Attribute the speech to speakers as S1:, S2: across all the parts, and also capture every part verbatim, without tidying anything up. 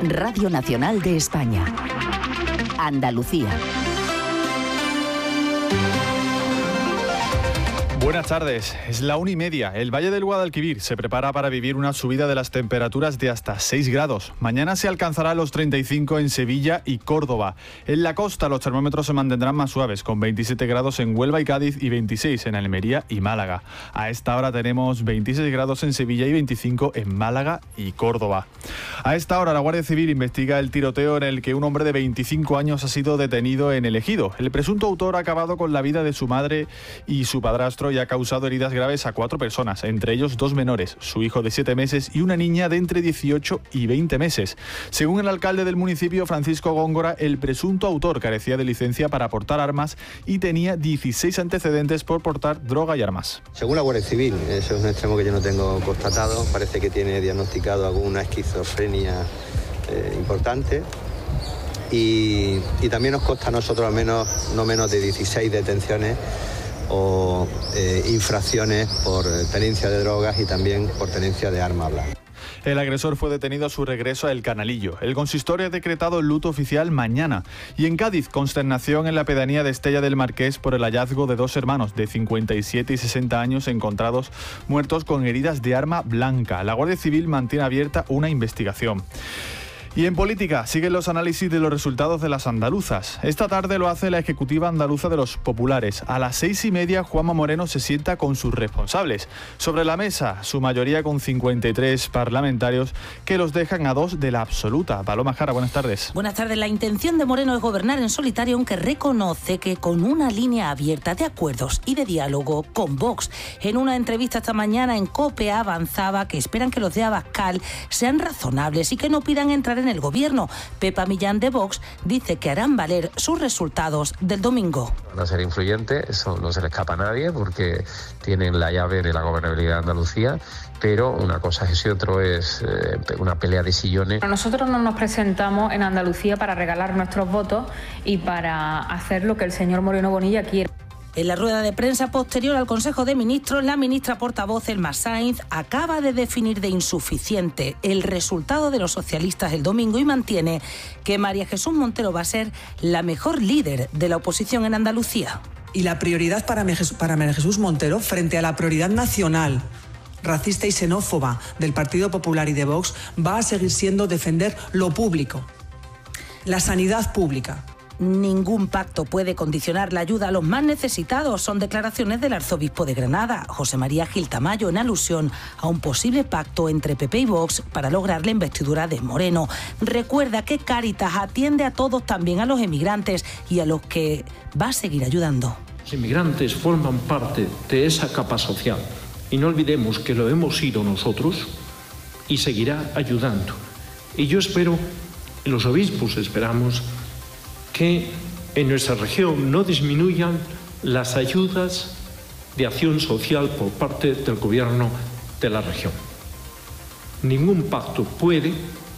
S1: Radio Nacional de España. Andalucía.
S2: Buenas tardes, es la una y media. El Valle del Guadalquivir se prepara para vivir una subida de las temperaturas de hasta seis grados. Mañana se alcanzará los treinta y cinco en Sevilla y Córdoba. En la costa los termómetros se mantendrán más suaves, con veintisiete grados en Huelva y Cádiz y veintiséis en Almería y Málaga. A esta hora tenemos veintiséis grados en Sevilla y veinticinco en Málaga y Córdoba. A esta hora la Guardia Civil investiga el tiroteo en el que un hombre de veinticinco años ha sido detenido en El Ejido. El presunto autor ha acabado con la vida de su madre y su padrastro y ha causado heridas graves a cuatro personas, entre ellos dos menores, su hijo de siete meses y una niña de entre dieciocho y veinte meses. Según el alcalde del municipio, Francisco Góngora, el presunto autor carecía de licencia para portar armas y tenía dieciséis antecedentes por portar droga y armas.
S3: Según la Guardia Civil, eso es un extremo que yo no tengo constatado, parece que tiene diagnosticado alguna esquizofrenia eh, importante. Y, y también nos consta a nosotros al menos no menos de dieciséis detenciones o eh, infracciones por tenencia de drogas y también por tenencia de armas blancas.
S2: El agresor fue detenido a su regreso a El Canalillo. El consistorio ha decretado el luto oficial mañana. Y en Cádiz, consternación en la pedanía de Estella del Marqués por el hallazgo de dos hermanos de cincuenta y siete y sesenta años encontrados muertos con heridas de arma blanca. La Guardia Civil mantiene abierta una investigación. Y en política, siguen los análisis de los resultados de las andaluzas. Esta tarde lo hace la ejecutiva andaluza de los populares. A las seis y media, Juanma Moreno se sienta con sus responsables. Sobre la mesa, su mayoría con cincuenta y tres parlamentarios que los dejan a dos de la absoluta. Paloma Jara, buenas tardes.
S4: Buenas tardes. La intención de Moreno es gobernar en solitario, aunque reconoce que con una línea abierta de acuerdos y de diálogo con Vox. En una entrevista esta mañana en COPE avanzaba que esperan que los de Abascal sean razonables y que no pidan entrar en el gobierno. Pepa Millán de Vox dice que harán valer sus resultados del domingo.
S5: Van a ser influyentes, eso no se le escapa a nadie porque tienen la llave de la gobernabilidad de Andalucía, pero una cosa es y otro es eh, una pelea de sillones.
S6: Nosotros no nos presentamos en Andalucía para regalar nuestros votos y para hacer lo que el señor Moreno Bonilla quiere.
S4: En la rueda de prensa posterior al Consejo de Ministros, la ministra portavoz Elma Sainz acaba de definir de insuficiente el resultado de los socialistas el domingo y mantiene que María Jesús Montero va a ser la mejor líder de la oposición en Andalucía.
S7: Y la prioridad para María Jesús Montero, frente a la prioridad nacional racista y xenófoba del Partido Popular y de Vox, va a seguir siendo defender lo público, la sanidad pública.
S4: Ningún pacto puede condicionar la ayuda a los más necesitados, son declaraciones del arzobispo de Granada, José María Gil Tamayo, en alusión a un posible pacto entre P P y Vox para lograr la investidura de Moreno. Recuerda que Cáritas atiende a todos, también a los emigrantes, y a los que va a seguir ayudando.
S8: Los inmigrantes forman parte de esa capa social y no olvidemos que lo hemos sido nosotros y seguirá ayudando. Y yo espero, y los obispos esperamos, que en nuestra región no disminuyan las ayudas de acción social por parte del gobierno de la región. Ningún pacto puede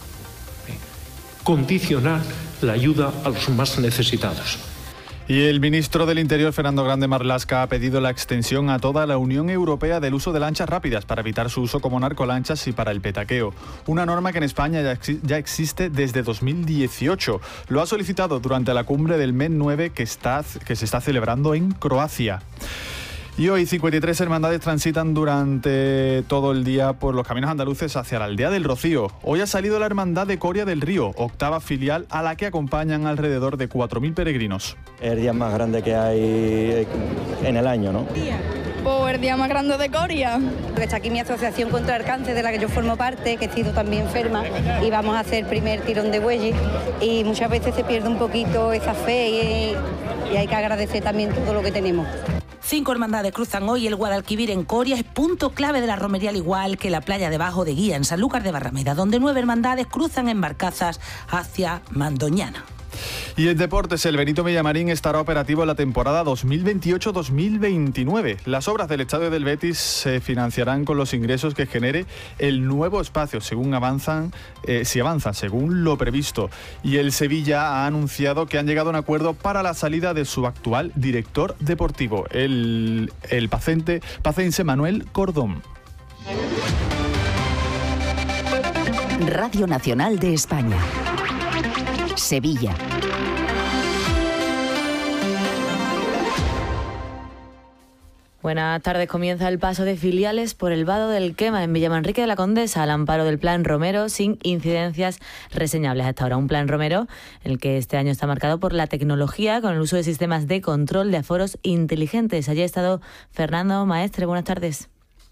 S8: condicionar la ayuda a los más necesitados.
S2: Y el ministro del Interior, Fernando Grande Marlaska, ha pedido la extensión a toda la Unión Europea del uso de lanchas rápidas para evitar su uso como narcolanchas y para el petaqueo. Una norma que en España ya, ex- ya existe desde dos mil dieciocho. Lo ha solicitado durante la cumbre del M E N nueve que, está, que se está celebrando en Croacia. Y hoy cincuenta y tres hermandades transitan durante todo el día por los caminos andaluces hacia la aldea del Rocío. Hoy ha salido la Hermandad de Coria del Río, octava filial a la que acompañan alrededor de cuatro mil peregrinos.
S9: Es el día más grande que hay en el año, ¿no?
S10: Pues el día más grande de Coria. Está aquí mi asociación contra el cáncer, de la que yo formo parte, que he sido también enferma, y vamos a hacer el primer tirón de bueyes, y muchas veces se pierde un poquito esa fe y, y hay que agradecer también todo lo que tenemos.
S4: Cinco hermandades cruzan hoy el Guadalquivir en Coria, es punto clave de la romería, al igual que la playa de Bajo de Guía en Sanlúcar de Barrameda, donde nueve hermandades cruzan en barcazas hacia Mandoñana.
S2: Y en deportes, el Benito Villamarín estará operativo en la temporada dos mil veintiocho dos mil veintinueve. Las obras del estadio del Betis se financiarán con los ingresos que genere el nuevo espacio, según avanzan, eh, si avanzan, según lo previsto. Y el Sevilla ha anunciado que han llegado a un acuerdo para la salida de su actual director deportivo, el, el pacente, pacense Manuel Cordón.
S1: Radio Nacional de España. Sevilla.
S11: Buenas tardes. Comienza el paso de filiales por el vado del Quema en Villamanrique de la Condesa al amparo del Plan Romero sin incidencias reseñables hasta ahora. Un Plan Romero el que este año está marcado por la tecnología con el uso de sistemas de control de aforos inteligentes. Allí ha estado Fernando Maestre. Buenas tardes.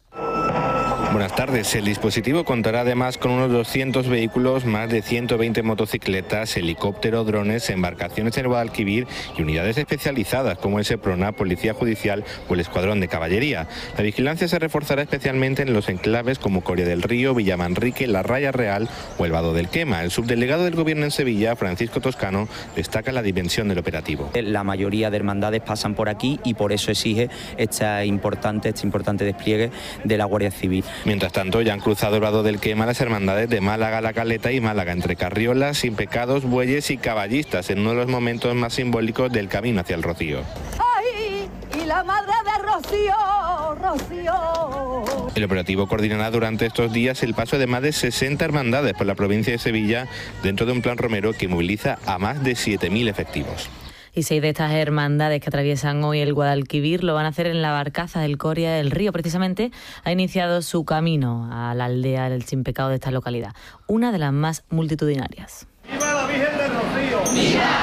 S12: Buenas tardes. El dispositivo contará además con unos doscientos vehículos, más de ciento veinte motocicletas, helicópteros, drones, embarcaciones en Guadalquivir y unidades especializadas como el SEPRONA, Policía Judicial o el Escuadrón de Caballería. La vigilancia se reforzará especialmente en los enclaves como Coria del Río, Villamanrique, La Raya Real o el Vado del Quema. El subdelegado del Gobierno en Sevilla, Francisco Toscano, destaca la dimensión del operativo.
S13: La mayoría de hermandades pasan por aquí y por eso exige este importante, este importante despliegue de la Guardia Civil.
S12: Mientras tanto, ya han cruzado el Vado del Quema las hermandades de Málaga, La Caleta y Málaga, entre carriolas, sin pecados, bueyes y caballistas, en uno de los momentos más simbólicos del camino hacia el Rocío.
S14: ¡Ay! Y la madre de Rocío, Rocío.
S12: El operativo coordinará durante estos días el paso de más de sesenta hermandades por la provincia de Sevilla dentro de un plan Romero que moviliza a más de siete mil efectivos.
S11: Y seis de estas hermandades que atraviesan hoy el Guadalquivir lo van a hacer en la barcaza del Coria del Río. Precisamente ha iniciado su camino a la aldea del Sin Pecado de esta localidad, una de las más multitudinarias.
S15: ¡Viva la Virgen del Rocío!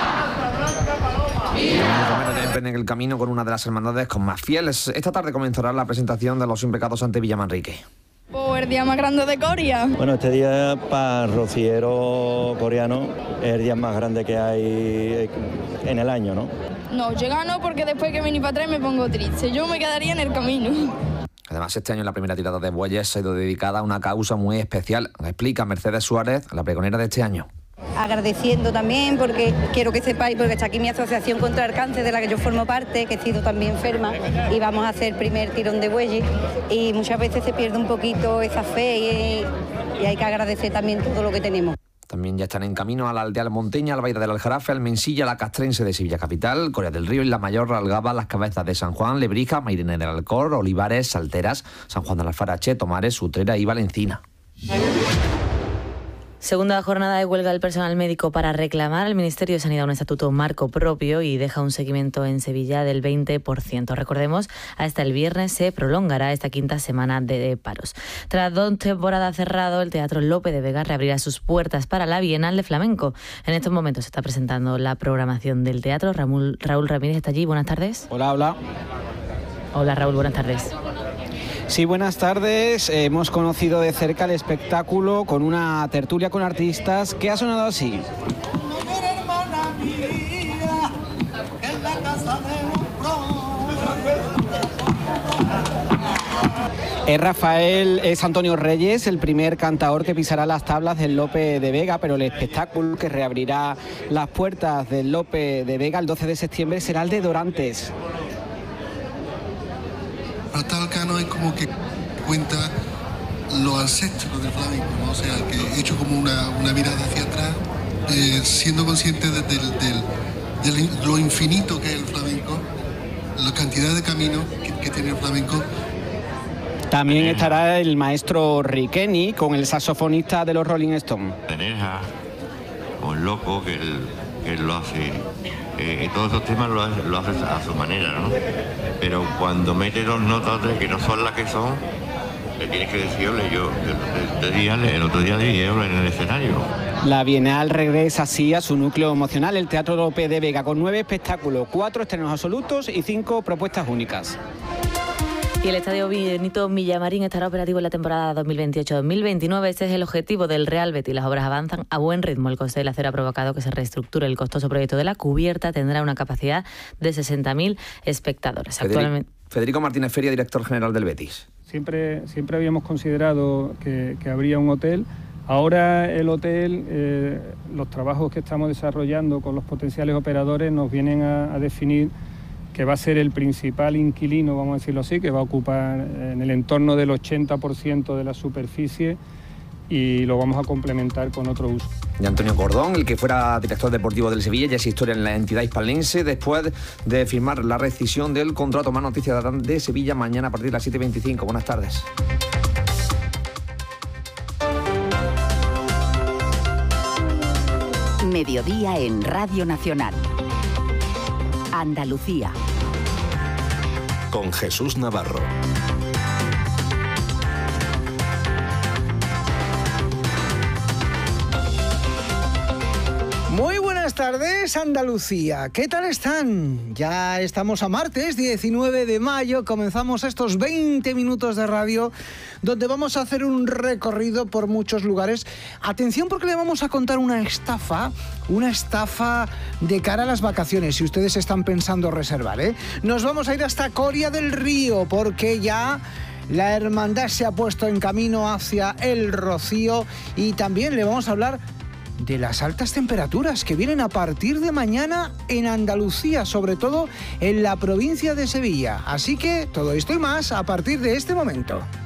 S15: ¡Viva!
S16: ¡Viva! Emprenden el camino con una de las hermandades con más fieles. Esta tarde comenzará la presentación de los Sin Pecados ante Villamanrique.
S17: Pues el día más grande de Coria.
S9: Bueno, este día para el rociero coreano es el día más grande que hay en el año, ¿no?
S17: No, llegar no, porque después que venir para atrás me pongo triste. Yo me quedaría en el camino.
S16: Además, este año la primera tirada de bueyes ha sido dedicada a una causa muy especial. Explica Mercedes Suárez, la pregonera de este año.
S10: Agradeciendo también, porque quiero que sepáis, porque está aquí mi asociación contra el cáncer, de la que yo formo parte, que he sido también enferma, y vamos a hacer el primer tirón de bueyes, y muchas veces se pierde un poquito esa fe y, y hay que agradecer también todo lo que tenemos.
S16: También ya están en camino a la aldea Almonteña, al Valle del Aljarafe, Almensilla, la Castrense de Sevilla Capital, Coria del Río y la Mayor Algaba, las cabezas de San Juan, Lebrija, Mairena del Alcor, Olivares, Salteras, San Juan de la Alfarache, Tomares, Utrera y Valencina.
S11: Segunda jornada de huelga del personal médico para reclamar al Ministerio de Sanidad un estatuto marco propio y deja un seguimiento en Sevilla del veinte por ciento. Recordemos, hasta el viernes se prolongará esta quinta semana de paros. Tras dos temporadas cerrado, el Teatro Lope de Vega reabrirá sus puertas para la Bienal de Flamenco. En estos momentos se está presentando la programación del teatro. Raúl, Raúl Ramírez está allí. Buenas tardes.
S18: Hola, hola.
S11: Hola, Raúl. Buenas tardes.
S18: Sí, buenas tardes. Hemos conocido de cerca el espectáculo con una tertulia con artistas que ha sonado así. Es Rafael, es Antonio Reyes, el primer cantaor que pisará las tablas del Lope de Vega, pero el espectáculo que reabrirá las puertas del Lope de Vega el doce de septiembre será el de Dorantes.
S19: Ratalcano es como que cuenta lo ancestro del flamenco, ¿no? O sea, que hecho como una, una mirada hacia atrás, eh, siendo consciente de, de, de, de lo infinito que es el flamenco, la cantidad de caminos que, que tiene el flamenco.
S18: También estará el maestro Riqueni con el saxofonista de los Rolling Stones.
S20: Tenerja, o el loco, que él, que él lo hace. Eh, todos esos temas lo hace, lo hace a su manera, ¿no? Pero cuando mete dos notas de que no son las que son, le tienes que decirle yo, el, el, el, día, el otro día dije en el escenario.
S18: La Bienal regresa así a su núcleo emocional, el Teatro Lope de Vega, con nueve espectáculos, cuatro estrenos absolutos y cinco propuestas únicas.
S11: Y el Estadio Benito Villamarín estará operativo en la temporada dos mil veintiocho dos mil veintinueve. Este es el objetivo del Real Betis. Las obras avanzan a buen ritmo. El coste del acero ha provocado que se reestructure el costoso proyecto de la cubierta. Tendrá una capacidad de sesenta mil espectadores.
S16: Federico,
S11: Actualmente...
S16: Federico Martínez Feria, director general del Betis.
S21: Siempre, siempre habíamos considerado que, que habría un hotel. Ahora el hotel, eh, los trabajos que estamos desarrollando con los potenciales operadores nos vienen a, a definir que va a ser el principal inquilino, vamos a decirlo así, que va a ocupar en el entorno del ochenta por ciento de la superficie y lo vamos a complementar con otro uso.
S16: Y Antonio Cordón, el que fuera director deportivo del Sevilla, ya es historia en la entidad hispalense después de firmar la rescisión del contrato. Más noticias de Sevilla mañana a partir de las siete y veinticinco. Buenas tardes.
S1: Mediodía en Radio Nacional. Andalucía.
S3: Con Jesús Navarro.
S22: Muy buenas tardes, Andalucía. ¿Qué tal están? Ya estamos a martes, diecinueve de mayo. Comenzamos estos veinte minutos de radio donde vamos a hacer un recorrido por muchos lugares. Atención, porque le vamos a contar una estafa, una estafa de cara a las vacaciones, si ustedes están pensando reservar, ¿eh? Nos vamos a ir hasta Coria del Río, porque ya la hermandad se ha puesto en camino hacia el Rocío, y también le vamos a hablar de las altas temperaturas que vienen a partir de mañana en Andalucía, sobre todo en la provincia de Sevilla. Así que todo esto y más a partir de este momento.